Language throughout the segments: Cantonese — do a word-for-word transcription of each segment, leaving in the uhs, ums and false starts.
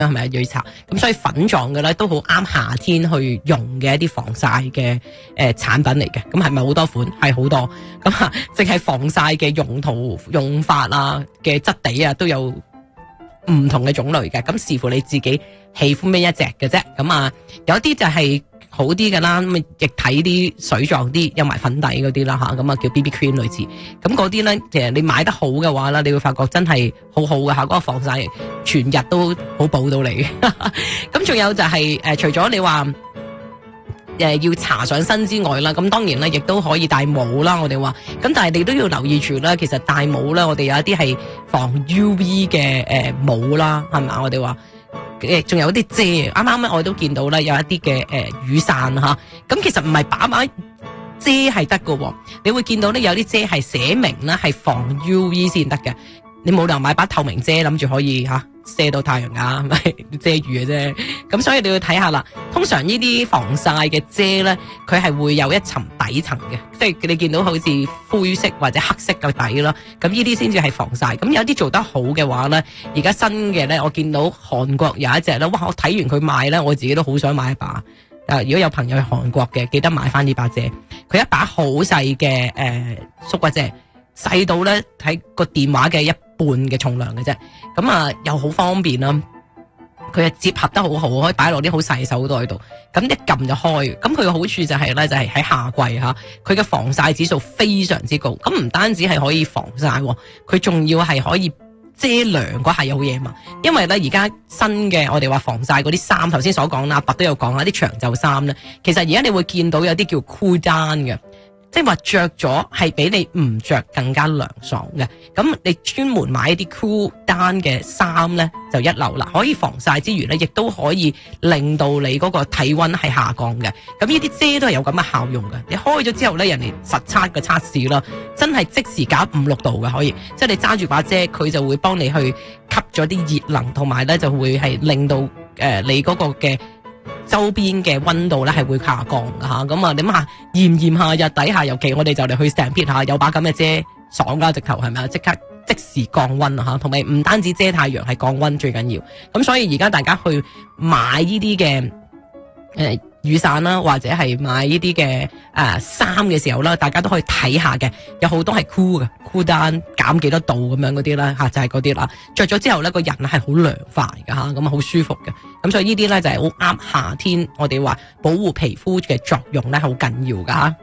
係咪啊？瑞茶咁，所以粉狀嘅咧都好啱夏天去用嘅一啲防曬嘅誒產品嚟嘅。咁係咪好多款？係好多。咁啊，淨係防曬嘅用途、用法啊嘅質地啊都有唔同嘅種類嘅。咁視乎你自己喜歡咩一隻嘅啫。咁啊，有啲就係好啲嘅啦，咁液體啲、水狀啲，有埋粉底嗰啲啦吓，咁啊叫 B B cream 類似。咁嗰啲咧，其實你買得好嘅話啦，你會發覺真係好好嘅吓，嗰、嗰個防曬全日都好補到你。咁仲有就係、是、誒、呃，除咗你話誒、呃、要搽上身之外啦，咁當然咧亦都可以戴帽啦。我哋話，咁但係你都要留意住啦。其實戴帽咧，我哋有一啲係防 U V 嘅誒帽啦，係咪？我哋話。誒，仲有啲遮，啱啱咧我都見到咧有一啲嘅誒雨傘吓，咁其實唔係把把遮係得喎。你會見到咧有啲遮係寫明咧係防 U V 先得嘅，你冇理由買把透明遮諗住可以吓遮到太陽㗎，係咪遮雨嘅啫？咁所以你要睇下啦。通常呢啲防曬嘅遮咧，佢係會有一層底層嘅，即係你見到好似灰色或者黑色嘅底啦。咁呢啲先至係防曬。咁有啲做得好嘅話咧，而家新嘅咧，我見到韓國有一隻咧，哇！我睇完佢賣咧，我自己都好想買一把。啊，如果有朋友去韓國嘅，記得買翻呢把遮。佢一把好細嘅誒縮骨遮，細到咧睇個電話嘅一半嘅重量嘅啫。咁啊，又好方便啦。佢係接合得好好，可以擺落啲好細手袋度，咁一撳就開。咁佢嘅好處就係咧，就係喺夏季吓，佢嘅防曬指數非常之高。咁唔單止係可以防曬，佢仲要係可以遮涼嗰下有好嘢嘛。因為咧而家新嘅我哋話防曬嗰啲衫，頭先所講啦，阿伯都有講啦，啲長袖衫咧，其實而家你會見到有啲叫 cool down 嘅。即係話着咗係比你唔着更加涼爽嘅，咁你專門買一啲 cool down 嘅衫咧就一流啦，可以防曬之餘咧，亦都可以令到你嗰個體溫係下降嘅。咁呢啲遮都係有咁嘅效用嘅。你開咗之後咧，人哋實測嘅測試啦，真係即時減五六度嘅可以，即係你揸住把遮，佢就會幫你去吸咗啲熱能，同埋咧就會係令到誒、呃、你嗰個嘅周邊嘅溫度咧係會下降噶吓，咁啊，你諗下炎炎夏日底下，尤其我哋就嚟去成片下有把咁嘅遮爽啦，直頭係咪啊？即刻即時降溫啊吓，同埋唔單止遮太陽，係降溫最緊要。咁所以而家大家去買呢啲嘅誒雨傘啦，或者係買呢啲嘅誒衫嘅時候啦，大家都可以睇下嘅，有好多係 cool 嘅 cool down 減幾多度咁樣嗰啲啦吓，就係嗰啲啦。着咗之後咧，個人係好涼快噶吓，咁啊好舒服嘅。咁所以呢啲咧就係好啱夏天，我哋話保護皮膚嘅作用咧，好緊要噶吓。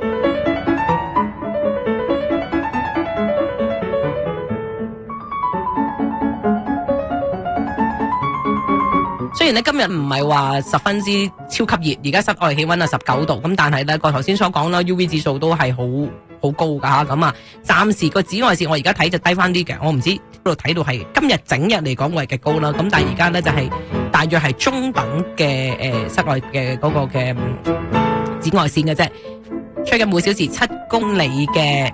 雖然咧今日唔係話十分之超級熱，而家室外氣溫係十九度，咁但係咧個頭先所講啦 ，U V 指數都係好好高噶吓，咁啊，暫時個紫外線我而家睇就低翻啲嘅，我唔知嗰度睇到係今日整日嚟講會係極高啦，咁但係而家咧就係、是、大約係中等嘅誒、呃、室外嘅嗰個嘅紫外線嘅啫，吹緊每小時七公里嘅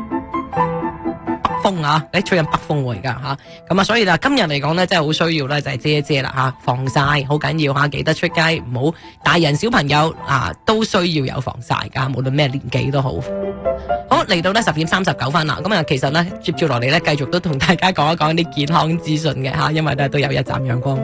風啊，誒吹緊北風喎而家吓，咁啊所以啦今日嚟講咧真係好需要咧就係遮一遮啦吓，防曬好緊要吓，記得出街唔好，大人小朋友啊都需要有防曬噶，無論咩年紀都好。好，嚟到咧十點三十九分啦，咁啊其實咧接住落嚟咧繼續都同大家講一講啲健康資訊嘅吓，因為咧都有一站陽光。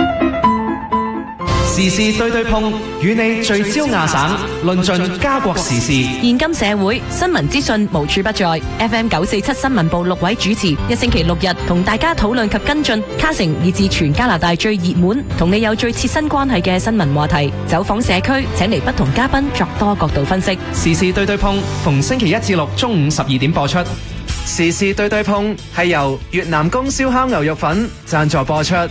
時事對對碰，與你聚焦亞省，論盡家國時事。 現今社會新聞資訊無處不在。F M 九四七新聞部六位主持，一星期六日同大家討論及跟進卡城以至全加拿大最熱門，同你有最切身關係嘅新聞話題。走訪社區，請嚟不同嘉賓作多角度分析。 時事對對碰，逢星期一至六中午十二點播出。時事對對碰係由越南宮燒烤牛肉粉贊助播出。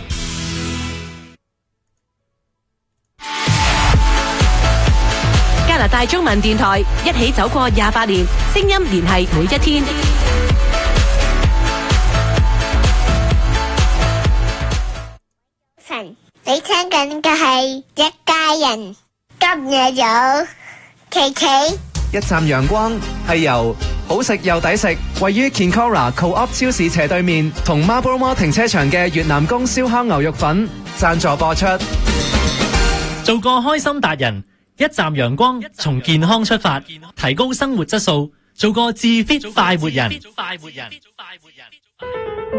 加拿大中文電台一起走過廿八年，聲音聯繫每一天。 晨，你聽緊嘅係一家人，今日有琪琪。 一站陽光係由好食又抵食，位於 Kinkora Co-op 超市斜對面同 Marlborough Mall 停車場嘅越南宮燒烤牛肉粉贊助播出。 做個開心達人。一站陽光，從健康出發，提高生活質素，做個自 fit 快活人。